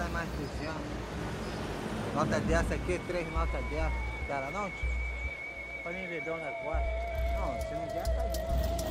era mais 200. Nota dessa aqui, 3 notas dessa. Cara, não, tio? Pra mim beber um negócio. Não, se não der, tá bom.